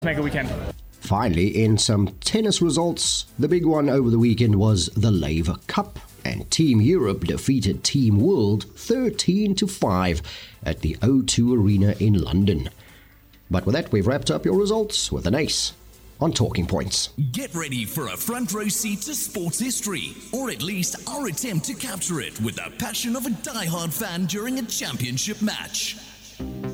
Mega weekend. Finally, in some tennis results, the big one over the weekend was the Laver Cup, and Team Europe defeated Team World 13-5 at the O2 Arena in London. But with that, we've wrapped up your results with an ace on Talking Points. Get ready for a front row seat to sports history, or at least our attempt to capture it with the passion of a die-hard fan during a championship match.